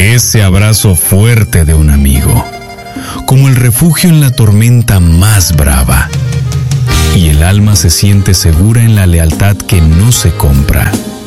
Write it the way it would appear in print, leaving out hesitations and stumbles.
ese abrazo fuerte de un amigo, como el refugio en la tormenta más brava. Y el alma se siente segura en la lealtad que no se compra.